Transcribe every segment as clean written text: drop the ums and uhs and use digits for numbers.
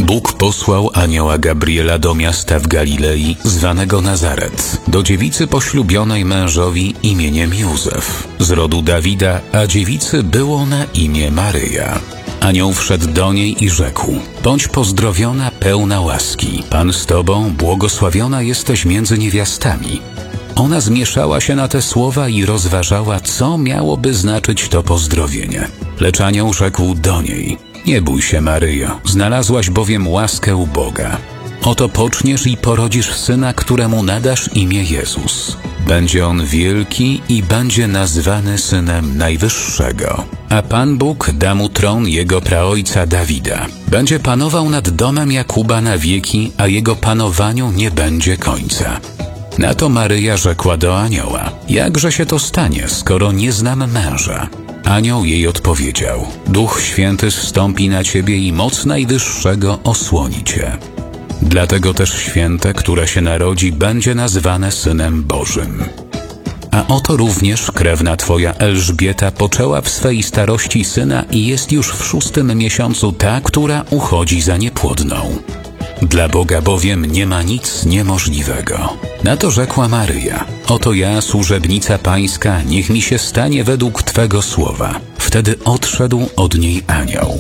Bóg posłał anioła Gabriela do miasta w Galilei, zwanego Nazaret, do dziewicy poślubionej mężowi imieniem Józef, z rodu Dawida, a dziewicy było na imię Maryja. Anioł wszedł do niej i rzekł: bądź pozdrowiona, pełna łaski, Pan z tobą, błogosławiona jesteś między niewiastami. Ona zmieszała się na te słowa i rozważała, co miałoby znaczyć to pozdrowienie. Lecz anioł rzekł do niej: nie bój się, Maryjo, znalazłaś bowiem łaskę u Boga. Oto poczniesz i porodzisz syna, któremu nadasz imię Jezus. Będzie on wielki i będzie nazwany Synem Najwyższego. A Pan Bóg da mu tron jego praojca Dawida. Będzie panował nad domem Jakuba na wieki, a jego panowaniu nie będzie końca. Na to Maryja rzekła do anioła: jakże się to stanie, skoro nie znam męża? Anioł jej odpowiedział: Duch Święty zstąpi na ciebie i moc Najwyższego osłoni cię. Dlatego też święte, które się narodzi, będzie nazwane Synem Bożym. A oto również krewna twoja Elżbieta poczęła w swej starości syna i jest już w 6. miesiącu ta, która uchodzi za niepłodną. Dla Boga bowiem nie ma nic niemożliwego. Na to rzekła Maryja: oto ja, służebnica pańska, niech mi się stanie według twego słowa. Wtedy odszedł od niej anioł.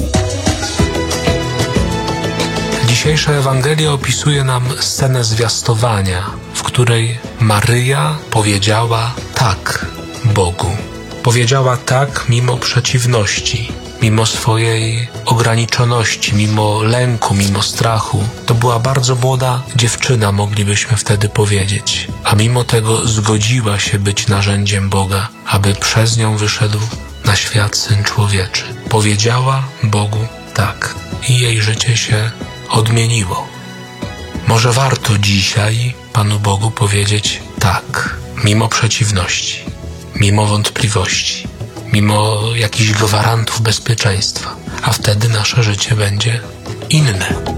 Dzisiejsza Ewangelia opisuje nam scenę zwiastowania, w której Maryja powiedziała tak Bogu. Powiedziała tak mimo przeciwności, mimo swojej ograniczoności, mimo lęku, mimo strachu. To była bardzo młoda dziewczyna, moglibyśmy wtedy powiedzieć. A mimo tego zgodziła się być narzędziem Boga, aby przez nią wyszedł na świat Syn Człowieczy. Powiedziała Bogu tak i jej życie się odmieniło. Może warto dzisiaj Panu Bogu powiedzieć tak, mimo przeciwności, mimo wątpliwości, mimo jakichś gwarantów bezpieczeństwa, a wtedy nasze życie będzie inne.